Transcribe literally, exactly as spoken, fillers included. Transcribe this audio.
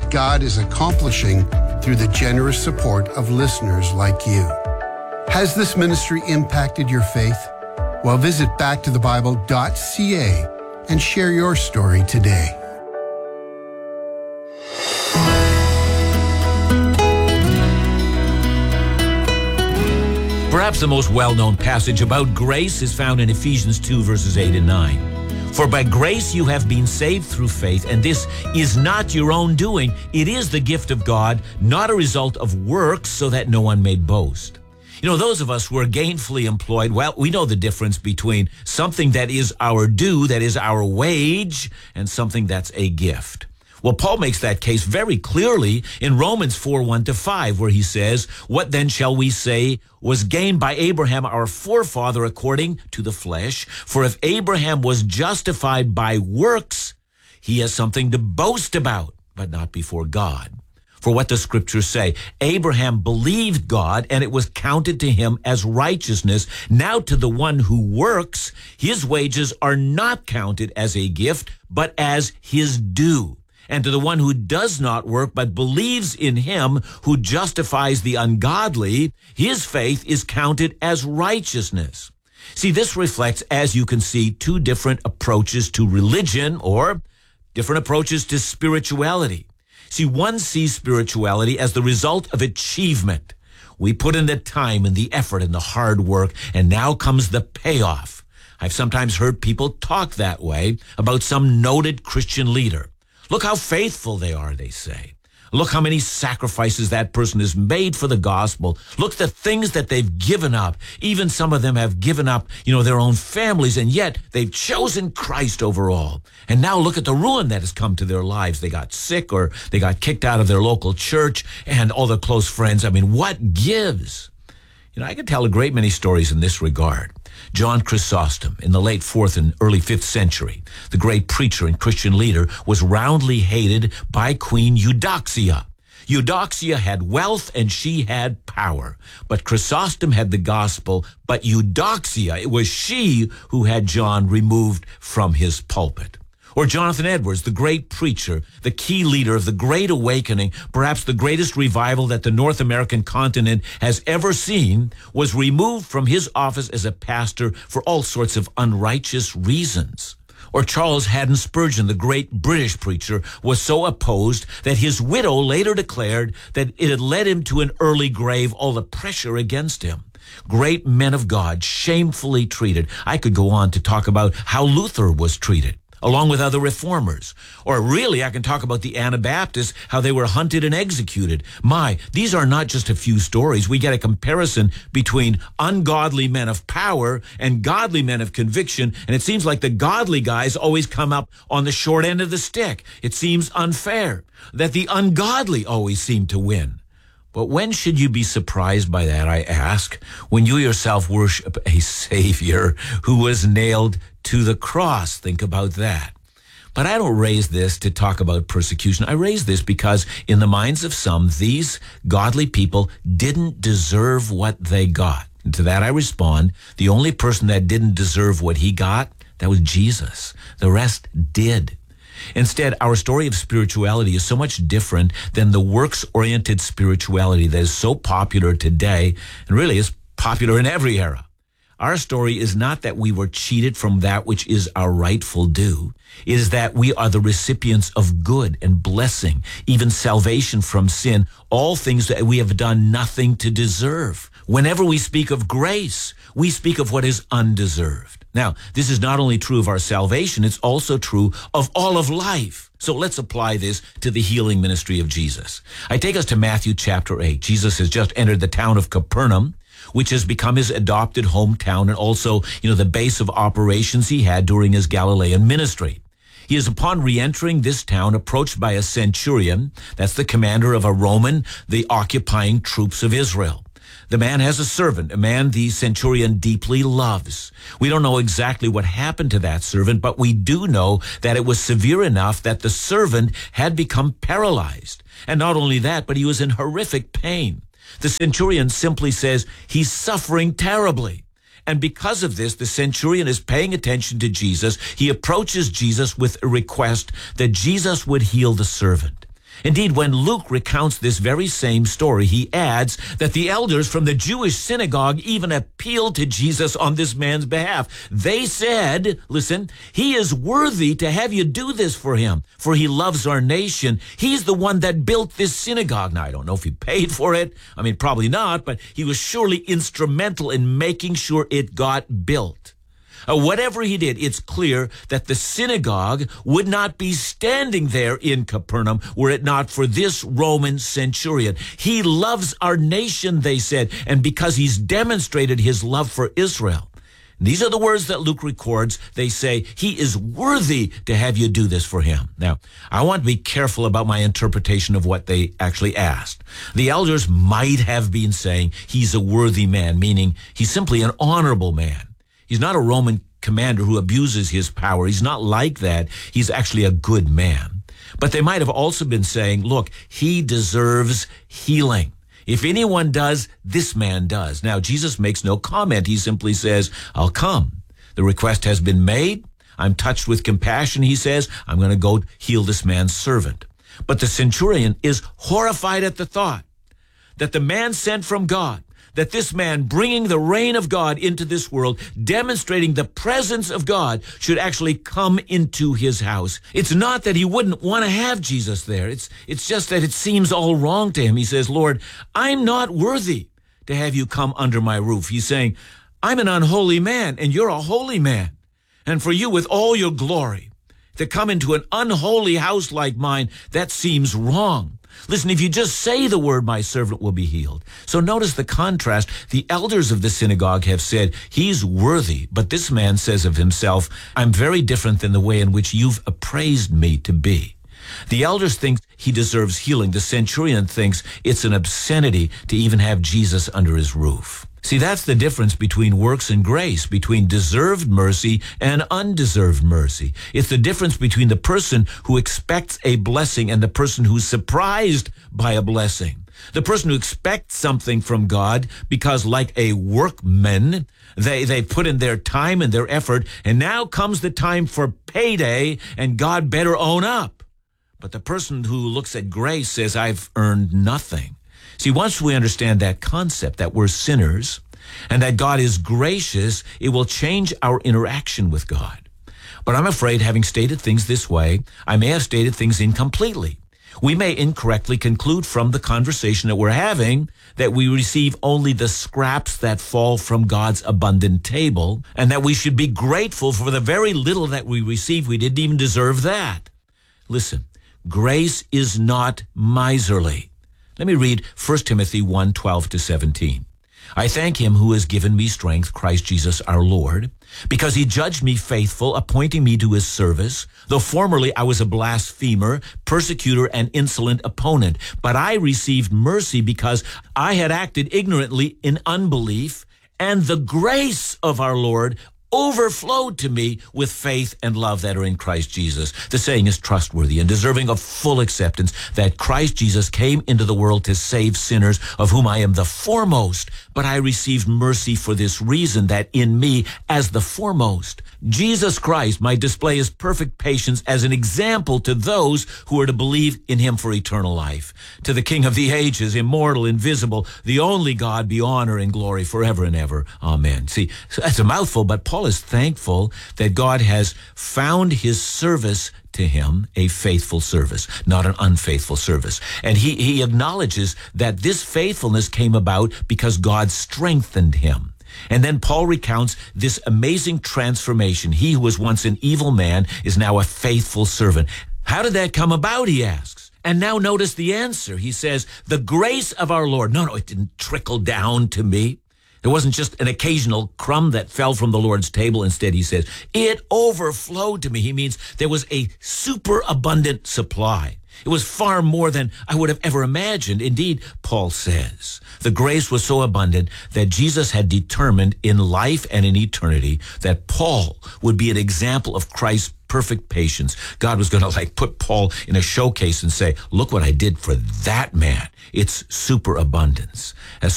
what God is accomplishing through the generous support of listeners like you. Has this ministry impacted your faith? Well, visit back to the bible dot c a and share your story today. Perhaps the most well-known passage about grace is found in Ephesians two, verses eight and nine. For by grace you have been saved through faith, and this is not your own doing. It is the gift of God, not a result of works, so that no one may boast. You know, those of us who are gainfully employed, well, we know the difference between something that is our due, that is our wage, and something that's a gift. Well, Paul makes that case very clearly in Romans four, one to five, where he says, "What then shall we say was gained by Abraham, our forefather, according to the flesh? For if Abraham was justified by works, he has something to boast about, but not before God. For what does Scripture say? Abraham believed God, and it was counted to him as righteousness. Now to the one who works, his wages are not counted as a gift, but as his due. And to the one who does not work, but believes in him who justifies the ungodly, his faith is counted as righteousness." See, this reflects, as you can see, two different approaches to religion, or different approaches to spirituality. See, one sees spirituality as the result of achievement. We put in the time and the effort and the hard work, and now comes the payoff. I've sometimes heard people talk that way about some noted Christian leader. Look how faithful they are, they say. Look how many sacrifices that person has made for the gospel. Look at the things that they've given up. Even some of them have given up, you know, their own families, and yet they've chosen Christ over all. And now look at the ruin that has come to their lives. They got sick, or they got kicked out of their local church, and all their close friends. I mean, what gives? You know, I could tell a great many stories in this regard. John Chrysostom, in the late fourth and early fifth century, the great preacher and Christian leader, was roundly hated by Queen Eudoxia. Eudoxia had wealth and she had power, but Chrysostom had the gospel, but Eudoxia, it was she who had John removed from his pulpit. Or Jonathan Edwards, the great preacher, the key leader of the Great Awakening, perhaps the greatest revival that the North American continent has ever seen, was removed from his office as a pastor for all sorts of unrighteous reasons. Or Charles Haddon Spurgeon, the great British preacher, was so opposed that his widow later declared that it had led him to an early grave, all the pressure against him. Great men of God, shamefully treated. I could go on to talk about how Luther was treated, along with other reformers. Or really, I can talk about the Anabaptists, how they were hunted and executed. My, these are not just a few stories. We get a comparison between ungodly men of power and godly men of conviction, and it seems like the godly guys always come up on the short end of the stick. It seems unfair that the ungodly always seem to win. But when should you be surprised by that, I ask, when you yourself worship a Savior who was nailed to the cross? Think about that. But I don't raise this to talk about persecution. I raise this because in the minds of some, these godly people didn't deserve what they got. And to that I respond, the only person that didn't deserve what he got, that was Jesus. The rest did. Instead, our story of spirituality is so much different than the works-oriented spirituality that is so popular today, and really is popular in every era. Our story is not that we were cheated from that which is our rightful due. It is that we are the recipients of good and blessing, even salvation from sin, all things that we have done nothing to deserve. Whenever we speak of grace, we speak of what is undeserved. Now, this is not only true of our salvation, it's also true of all of life. So let's apply this to the healing ministry of Jesus. I take us to Matthew chapter eight. Jesus has just entered the town of Capernaum, which has become his adopted hometown and also, you know, the base of operations he had during his Galilean ministry. He is, upon re-entering this town, approached by a centurion, that's the commander of a Roman, the occupying troops of Israel. The man has a servant, a man the centurion deeply loves. We don't know exactly what happened to that servant, but we do know that it was severe enough that the servant had become paralyzed. And not only that, but he was in horrific pain. The centurion simply says, he's suffering terribly. And because of this, the centurion is paying attention to Jesus. He approaches Jesus with a request that Jesus would heal the servant. Indeed, when Luke recounts this very same story, he adds that the elders from the Jewish synagogue even appealed to Jesus on this man's behalf. They said, listen, he is worthy to have you do this for him, for he loves our nation. He's the one that built this synagogue. Now, I don't know if he paid for it. I mean, probably not, but he was surely instrumental in making sure it got built. Uh, whatever he did, it's clear that the synagogue would not be standing there in Capernaum were it not for this Roman centurion. He loves our nation, they said, and because he's demonstrated his love for Israel. These are the words that Luke records. They say, he is worthy to have you do this for him. Now, I want to be careful about my interpretation of what they actually asked. The elders might have been saying he's a worthy man, meaning he's simply an honorable man. He's not a Roman commander who abuses his power. He's not like that. He's actually a good man. But they might have also been saying, look, he deserves healing. If anyone does, this man does. Now, Jesus makes no comment. He simply says, I'll come. The request has been made. I'm touched with compassion, he says. I'm going to go heal this man's servant. But the centurion is horrified at the thought that the man sent from God, that this man bringing the reign of God into this world, demonstrating the presence of God, should actually come into his house. It's not that he wouldn't want to have Jesus there. It's, it's just that it seems all wrong to him. He says, Lord, I'm not worthy to have you come under my roof. He's saying, I'm an unholy man and you're a holy man. And for you with all your glory to come into an unholy house like mine, that seems wrong. Listen, if you just say the word, my servant will be healed. So notice the contrast. The elders of the synagogue have said, he's worthy. But this man says of himself, I'm very different than the way in which you've appraised me to be. The elders think he deserves healing. The centurion thinks it's an obscenity to even have Jesus under his roof. See, that's the difference between works and grace, between deserved mercy and undeserved mercy. It's the difference between the person who expects a blessing and the person who's surprised by a blessing. The person who expects something from God because, like a workman, they, they put in their time and their effort, and now comes the time for payday, and God better own up. But the person who looks at grace says, I've earned nothing. See, once we understand that concept, that we're sinners and that God is gracious, it will change our interaction with God. But I'm afraid, having stated things this way, I may have stated things incompletely. We may incorrectly conclude from the conversation that we're having that we receive only the scraps that fall from God's abundant table, and that we should be grateful for the very little that we receive. We didn't even deserve that. Listen, grace is not miserly. Let me read First Timothy one, twelve to seventeen. I thank him who has given me strength, Christ Jesus our Lord, because he judged me faithful, appointing me to his service. Though formerly I was a blasphemer, persecutor, and insolent opponent, but I received mercy because I had acted ignorantly in unbelief, and the grace of our Lord overflowed to me with faith and love that are in Christ Jesus. The saying is trustworthy and deserving of full acceptance, that Christ Jesus came into the world to save sinners, of whom I am the foremost. But I received mercy for this reason, that in me, as the foremost, Jesus Christ might display his perfect patience as an example to those who are to believe in him for eternal life. To the King of the ages, immortal, invisible, the only God, be honor and glory forever and ever. Amen. See, that's a mouthful, but Paul is thankful that God has found his service to him a faithful service, not an unfaithful service. And he, he acknowledges that this faithfulness came about because God strengthened him. And then Paul recounts this amazing transformation. He who was once an evil man is now a faithful servant. How did that come about, he asks. And now notice the answer. He says, the grace of our Lord. No, no, it didn't trickle down to me. It wasn't just an occasional crumb that fell from the Lord's table. Instead, he says, it overflowed to me. He means there was a superabundant supply. It was far more than I would have ever imagined. Indeed, Paul says, the grace was so abundant that Jesus had determined in life and in eternity that Paul would be an example of Christ's perfect patience. God was going to like put Paul in a showcase and say, look what I did for that man. It's superabundance. As